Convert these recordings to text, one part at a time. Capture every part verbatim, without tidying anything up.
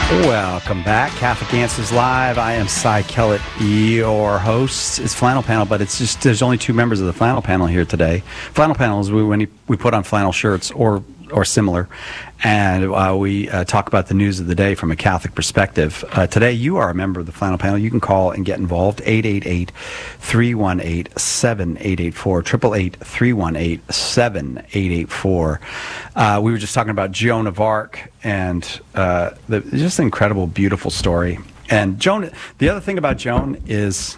Welcome back. Catholic Answers Live. I am Cy Kellett, your host. It's Flannel Panel, but it's just there's only two members of the Flannel Panel here today. Flannel Panel is when we put on flannel shirts or or similar, and uh, we uh, talk about the news of the day from a Catholic perspective. Uh, today, you are a member of the Flannel Panel. You can call and get involved, eight eight eight, three one eight, seven eight eight four, eight eight eight, three one eight, seven eight eight four. Uh, we were just talking about Joan of Arc, and uh, the, just an incredible, beautiful story. And Joan, the other thing about Joan is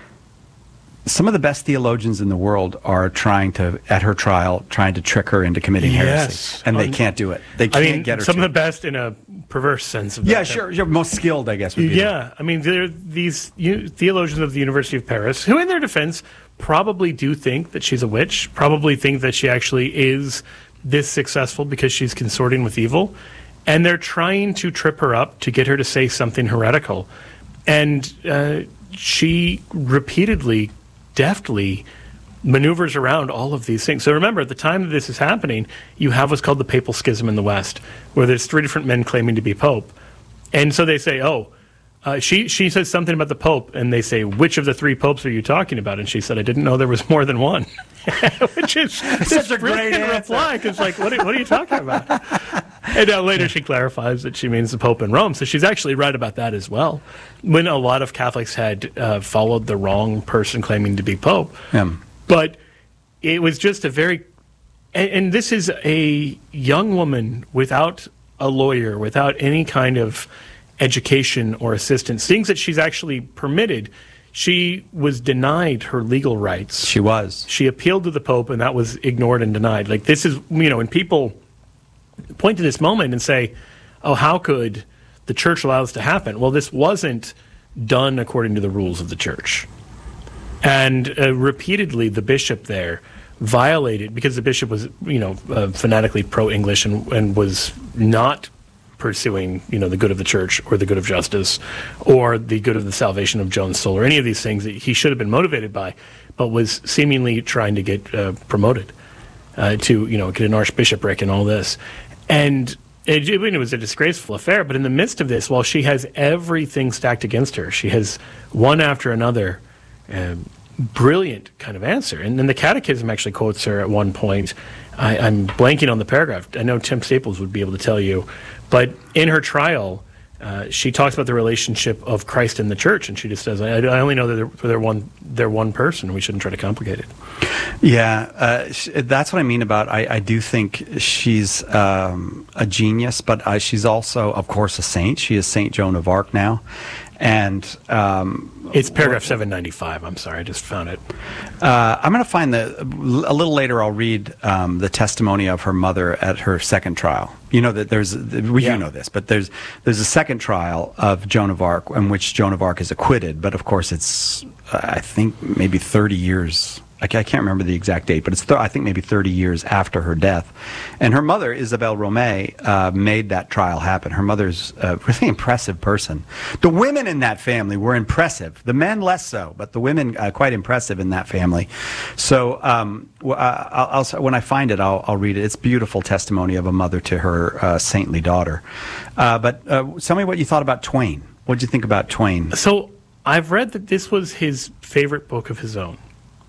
some of the best theologians in the world are trying to, at her trial, trying to trick her into committing yes. heresy. And they um, can't do it. They can't I mean, get her some to. of the best in a perverse sense of that. Yeah, sure. You're most skilled, I guess, would be Yeah. The. I mean, there are these you, theologians of the University of Paris who, in their defense, probably do think that she's a witch, probably think that she actually is this successful because she's consorting with evil. And they're trying to trip her up to get her to say something heretical. And uh, she repeatedly deftly maneuvers around all of these things. So remember, at the time that this is happening, you have what's called the Papal Schism in the West, where there's three different men claiming to be Pope. And so they say, oh, uh, she she says something about the Pope, and they say, which of the three popes are you talking about? And she said, I didn't know there was more than one. Which is such a great reply, because like, what are, what are you talking about? And uh, later she clarifies that she means the Pope in Rome. So she's actually right about that as well. When a lot of Catholics had uh, followed the wrong person claiming to be Pope. Yeah. But it was just a very... And, and this is a young woman without a lawyer, without any kind of education or assistance, things that she's actually permitted. She was denied her legal rights. She was. She appealed to the Pope, and that was ignored and denied. Like, this is, you know, when people point to this moment and say, oh, how could the church allow this to happen? Well, this wasn't done according to the rules of the church. And uh, repeatedly, the bishop there violated, because the bishop was, you know, uh, fanatically pro-English and, and was not pursuing, you know, the good of the church or the good of justice or the good of the salvation of Joan's soul or any of these things that he should have been motivated by, but was seemingly trying to get uh, promoted uh, to, you know, get an archbishopric and all this. And it, it was a disgraceful affair, but in the midst of this, while she has everything stacked against her, she has one after another uh, brilliant kind of answer. And then the Catechism actually quotes her at one point. I, I'm blanking on the paragraph. I know Tim Staples would be able to tell you. But in her trial, uh, she talks about the relationship of Christ and the church, and she just says, I, I only know that they're, they're, one, they're one person. We shouldn't try to complicate it. Yeah, uh, sh- that's what I mean about, I, I do think she's um, a genius, but uh, she's also, of course, a saint. She is Saint Joan of Arc now. And um, it's paragraph seven ninety-five. I'm sorry, I just found it. Uh, I'm going to find the a little later. I'll read um, the testimony of her mother at her second trial. You know that there's well, yeah. you know this, but there's there's a second trial of Joan of Arc in which Joan of Arc is acquitted. But of course, it's uh, I think maybe thirty years. I can't remember the exact date, but it's th- I think maybe thirty years after her death. And her mother, Isabel Romay, uh, made that trial happen. Her mother's a really impressive person. The women in that family were impressive. The men less so, but the women uh, quite impressive in that family. So um, I'll, I'll, when I find it, I'll, I'll read it. It's beautiful testimony of a mother to her uh, saintly daughter. Uh, but uh, tell me what you thought about Twain. What did you think about Twain? So I've read that this was his favorite book of his own.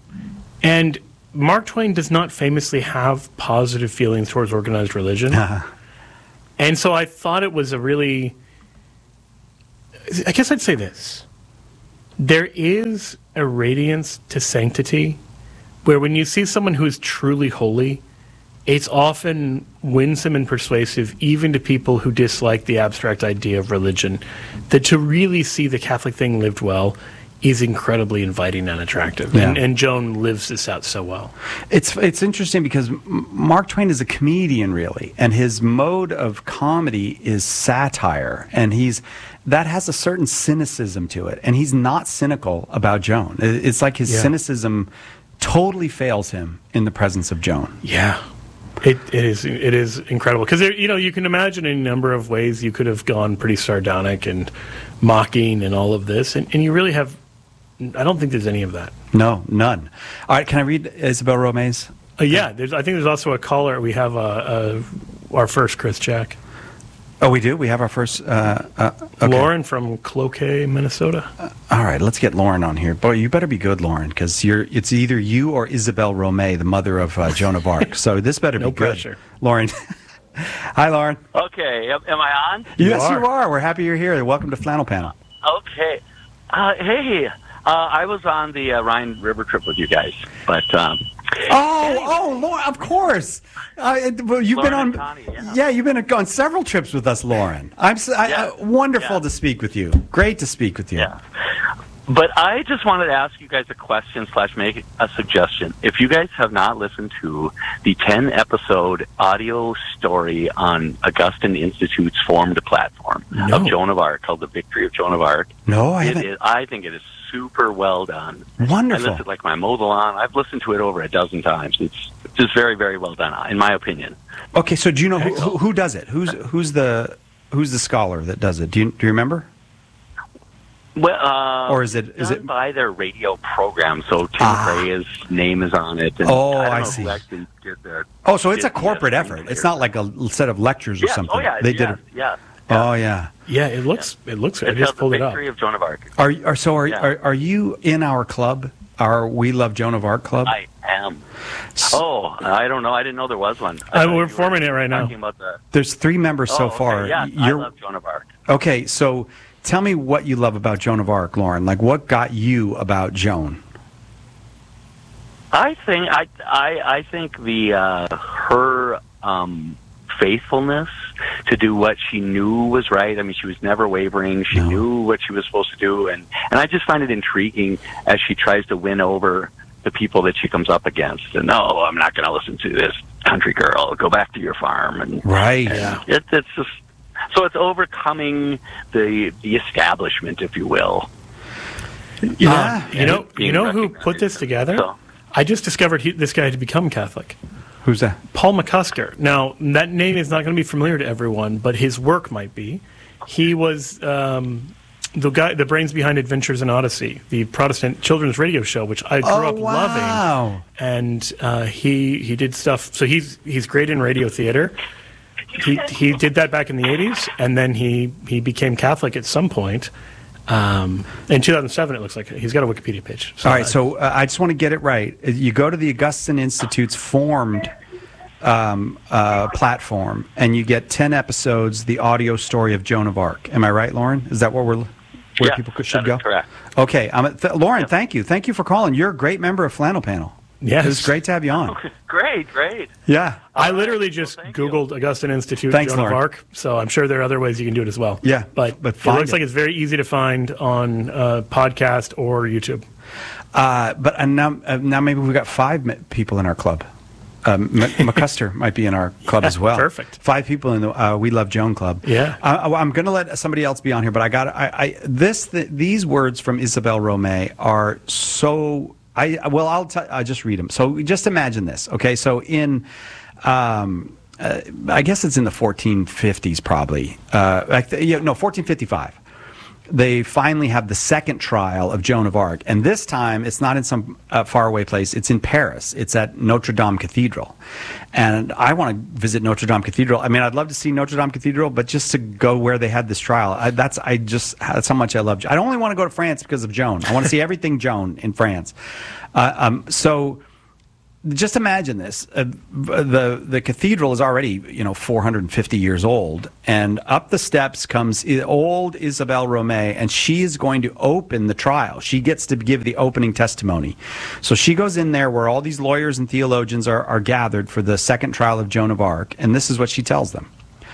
And Mark Twain does not famously have positive feelings towards organized religion. Uh-huh. And so I thought it was a really... I guess I'd say this. There is a radiance to sanctity where when you see someone who is truly holy, it's often winsome and persuasive, even to people who dislike the abstract idea of religion, that to really see the Catholic thing lived well is incredibly inviting and attractive. Yeah. And, and Joan lives this out so well. It's it's interesting because Mark Twain is a comedian, really, and his mode of comedy is satire, and he's that has a certain cynicism to it, and he's not cynical about Joan. It's like his yeah. cynicism totally fails him in the presence of Joan. Yeah. It, it is it is incredible because you know you can imagine a number of ways you could have gone pretty sardonic and mocking and all of this, and, and you really have. I don't think there's any of that. No, none. All right, can I read Isabel Romay's? Uh, yeah, there's, I think there's also a caller. We have uh, uh, our first Chris Jack. Oh, we do? We have our first... Uh, uh, okay. Lauren from Cloquet, Minnesota. Uh, all right, let's get Lauren on here. Boy, you better be good, Lauren, because you're it's either you or Isabel Romay, the mother of uh, Joan of Arc. So this better no be good. pressure. Lauren. Hi, Lauren. Okay, am, am I on? Yes, you are. you are. We're happy you're here. Welcome to Flannel Panel. Okay. Uh, hey, uh, I was on the uh, Rhine River trip with you guys, but... Um, Oh, anyway. oh, Lauren, of course. Uh, it- well, you've Lauren been on, and Connie, yeah. you've been on several trips with us, Lauren. I'm so, I, Yeah. uh, wonderful Yeah. to speak with you. Great to speak with you. Yeah. But I just wanted to ask you guys a question slash make a suggestion. If you guys have not listened to the ten-episode audio story on Augustine Institute's formed platform No. of Joan of Arc called The Victory of Joan of Arc, No, I it haven't. is, I think it is super well done. I Wonderful. listened like my mobile on. I've listened to it over a dozen times. It's just very, very well done, in my opinion. Okay, so do you know who, who, who does it? Who's who's the who's the scholar that does it? Do you do you remember? Well, uh, Or is it- it's is done it- by their radio program? So Tim Ah. Gray's name is on it. And Oh, I, don't I know see. Who actually did the, Oh, so it's a did the, uh, corporate effort. screenplay It's or not like a set of lectures or Yes. something. Oh yeah, They yes, did it. Yeah. Oh yeah. Yeah, it looks it looks. I It's just called pulled The it up. Victory of Joan of Arc. Are, are so are, Yeah. are are you in our club? Our We Love Joan of Arc club? I am. Oh, I don't know. I didn't know there was one. Uh, I thought we're you were forming it right now. Talking about the, There's three members oh, so okay, far. Yeah, I You're- love Joan of Arc. Okay, so tell me what you love about Joan of Arc, Lauren. Like, what got you about Joan? I think I I I think the uh, her um, faithfulness to do what she knew was right. I mean, she was never wavering. She No. knew what she was supposed to do, and and I just find it intriguing as she tries to win over the people that she comes up against. And no, I'm not going to listen to this country girl. Go back to your farm. And Right. Yeah. it, it's just so it's overcoming the the establishment, if you will. Yeah. Um, you know, being you know who recognized. put this together? So- I just discovered he, this guy had become Catholic. Who's that? Paul McCusker. Now, that name is not going to be familiar to everyone, but his work might be. He was um, the guy, the brains behind Adventures in Odyssey, the Protestant children's radio show, which I grew Oh, up wow. loving. And uh, he he did stuff. So he's he's great in radio theater. He he did that back in the eighties, and then he he became Catholic at some point. Um, in two thousand seven, it looks like he's got a Wikipedia page. So All right, I- so uh, I just want to get it right. You go to the Augustine Institute's formed um, uh, platform, and you get ten episodes, the audio story of Joan of Arc. Am I right, Lauren? Is that where we're where Yeah, people could, should that is go? correct. Okay, um, th- Lauren, thank you, thank you for calling. You're a great member of Flannel Panel. Yes. It's great to have you on. Great, great. Yeah, I All right. literally just Well, thank you. Googled Augustine Institute Thanks, Joan of Lauren. Arc, so I'm sure there are other ways you can do it as well. Yeah, but, but it find looks it. like it's very easy to find on uh, podcast or YouTube. uh, but uh, now, uh, now maybe we've got five m- people in our club. Um, M- McCuster might be in our club as well. Perfect. Five people in the uh, We Love Joan club. Yeah. Uh, I'm going to let somebody else be on here, but I got I, I this th- these words from Isabel Romay are so. I well, I'll t- I'll just read them. So just imagine this. Okay, so in. Um, uh, I guess it's in the fourteen fifties, probably. Uh, like the, yeah, no, fourteen fifty-five. They finally have the second trial of Joan of Arc, and this time it's not in some uh, faraway place. It's in Paris. It's at Notre Dame Cathedral, and I want to visit Notre Dame Cathedral. I mean, I'd love to see Notre Dame Cathedral, but just to go where they had this trial, I, that's I just that's how much I love. I don't only want to go to France because of Joan. I want to see everything Joan in France. Uh, um, so. Just imagine this: uh, the the cathedral is already, you know, four hundred fifty years old, and up the steps comes I- old Isabel Romay, and she is going to open the trial. She gets to give the opening testimony. So she goes in there where all these lawyers and theologians are, are gathered for the second trial of Joan of Arc, and this is what she tells them: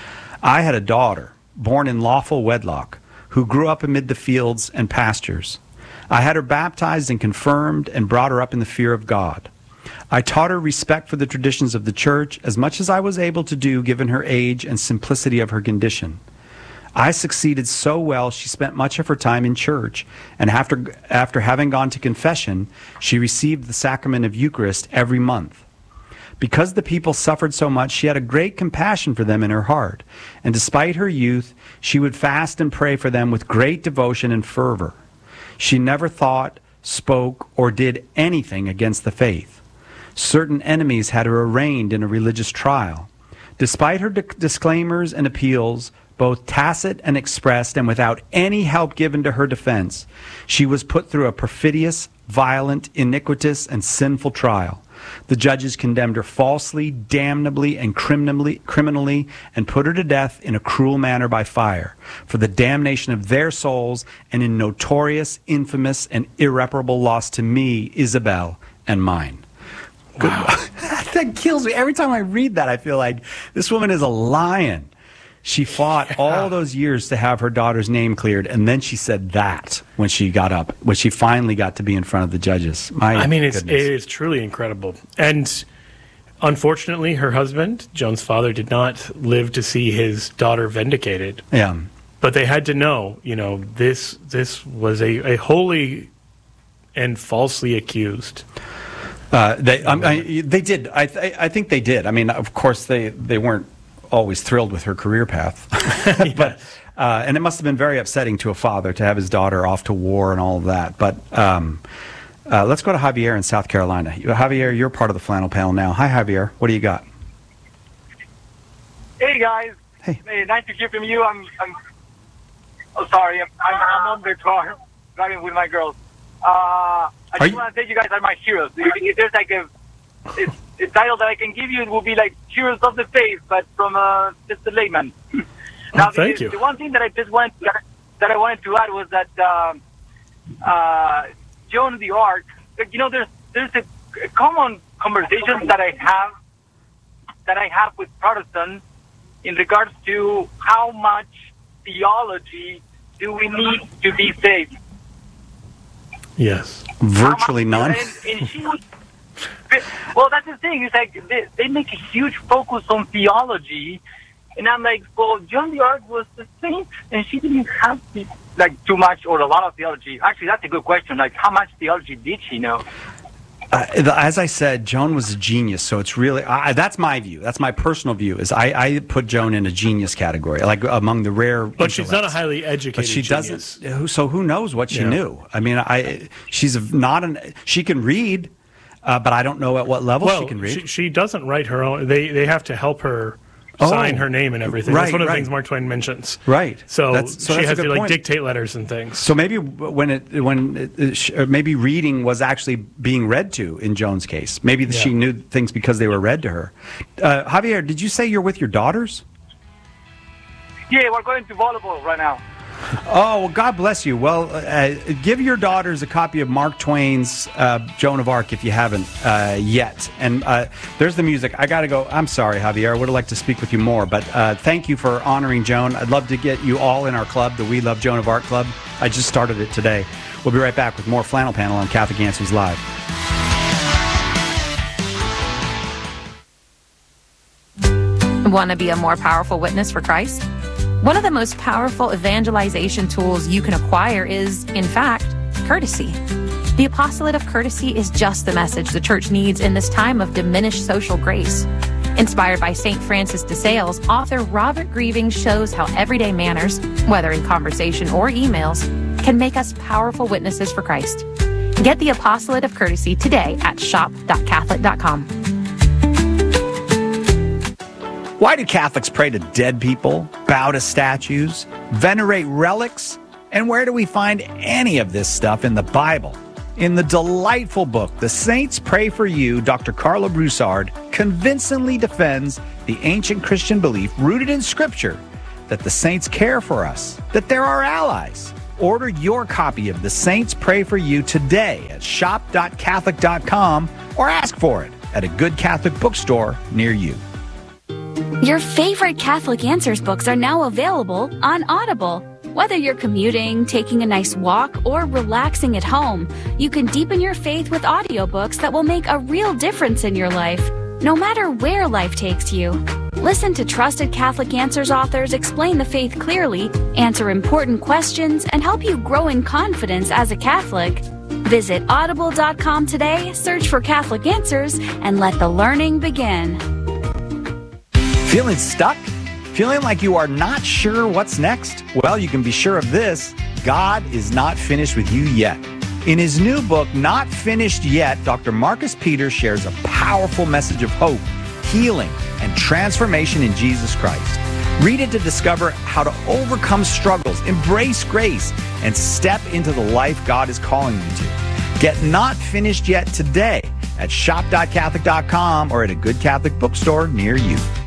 I had a daughter born in lawful wedlock who grew up amid the fields and pastures. I had her baptized and confirmed and brought her up in the fear of God. I taught her respect for the traditions of the church as much as I was able to do given her age and simplicity of her condition. I succeeded so well she spent much of her time in church, and after, after having gone to confession, she received the sacrament of Eucharist every month. Because the people suffered so much, she had a great compassion for them in her heart, and despite her youth, she would fast and pray for them with great devotion and fervor. She never thought, spoke, or did anything against the faith. Certain enemies had her arraigned in a religious trial. Despite her di- disclaimers and appeals, both tacit and expressed, and without any help given to her defense, she was put through a perfidious, violent, iniquitous, and sinful trial. The judges condemned her falsely, damnably, and criminally, criminally, and put her to death in a cruel manner by fire, for the damnation of their souls, and in notorious, infamous, and irreparable loss to me, Isabel, and mine. Wow. That kills me. Every time I read that, I feel like this woman is a lion. She fought yeah. all those years to have her daughter's name cleared, and then she said that when she got up, when she finally got to be in front of the judges. My I mean, it's, it goodness. is truly incredible. And unfortunately, her husband, Joan's father, did not live to see his daughter vindicated. Yeah. But they had to know, you know, this this was a, a wholly and falsely accused. Uh, they I, I, they did. I, th- I think they did. I mean, of course, they, they weren't always thrilled with her career path. Yes. But uh, and it must have been very upsetting to a father to have his daughter off to war and all of that. But um, uh, let's go to Javier in South Carolina. Javier, you're part of the flannel panel now. Hi, Javier. What do you got? Hey, guys. Hey. Hey, nice to hear from you. I'm, I'm oh, sorry. I'm, I'm, I'm on the car driving with my girls. Uh, I just want to say you guys are my heroes. If, if there's like a, it's, a title that I can give you, it will be like Heroes of the Faith, but from uh, just a layman. Oh, now, thank the, you. the one thing that I just wanted to, that I wanted to add was that um, uh, Joan of the Arc. You know, there's there's a, a common conversation that I have that I have with Protestants in regards to how much theology do we need to be saved. Yes. Virtually none. And, and she, well, that's the thing. It's like they, they make a huge focus on theology, and I'm like, well, Joan of the Arc was the saint, and she didn't have the, like too much or a lot of theology. Actually, that's a good question. Like, how much theology did she know? Uh, as I said, Joan was a genius, so it's really I, that's my view. That's my personal view. Is I, I put Joan in a genius category, like among the rare. But she's not a highly educated. But she genius. doesn't. So who knows what she Yeah. knew? I mean, I she's a, not an. She can read, uh, but I don't know at what level well, she can read. She, she doesn't write her own. They they have to help her Oh, sign her name and everything. right, That's one of the right. things Mark Twain mentions. Right. So, That's- so she that's a has good to like point. dictate letters and things. So maybe when it when it, it, sh- or maybe reading was actually being read to in Joan's case. Maybe Yeah. she knew things because they were read to her. Uh, Javier, did you say you're with your daughters? Yeah, we're going to volleyball right now. Oh, well, God bless you. Well, uh, give your daughters a copy of Mark Twain's uh, Joan of Arc if you haven't uh, yet. And uh, there's the music. I got to go. I'm sorry, Javier. I would have liked to speak with you more. But uh, thank you for honoring Joan. I'd love to get you all in our club, the We Love Joan of Arc Club. I just started it today. We'll be right back with more Flannel Panel on Catholic Answers Live. Want to be a more powerful witness for Christ? One of the most powerful evangelization tools you can acquire is, in fact, courtesy. The apostolate of courtesy is just the message the church needs in this time of diminished social grace. Inspired by Saint Francis de Sales, author Robert Grieving shows how everyday manners, whether in conversation or emails, can make us powerful witnesses for Christ. Get the apostolate of courtesy today at shop dot catholic dot com. Why do Catholics pray to dead people, bow to statues, venerate relics? And where do we find any of this stuff in the Bible? In the delightful book, The Saints Pray for You, Doctor Carla Broussard convincingly defends the ancient Christian belief rooted in Scripture that the saints care for us, that they're our allies. Order your copy of The Saints Pray for You today at shop dot catholic dot com or ask for it at a good Catholic bookstore near you. Your favorite Catholic Answers books are now available on Audible. Whether you're commuting, taking a nice walk, or relaxing at home, you can deepen your faith with audiobooks that will make a real difference in your life, no matter where life takes you. Listen to trusted Catholic Answers authors explain the faith clearly, answer important questions, and help you grow in confidence as a Catholic. Visit audible dot com today, search for Catholic Answers, and let the learning begin. Feeling stuck? Feeling like you are not sure what's next? Well, you can be sure of this. God is not finished with you yet. In his new book, Not Finished Yet, Doctor Marcus Peters shares a powerful message of hope, healing, and transformation in Jesus Christ. Read it to discover how to overcome struggles, embrace grace, and step into the life God is calling you to. Get Not Finished Yet today at shop dot catholic dot com or at a good Catholic bookstore near you.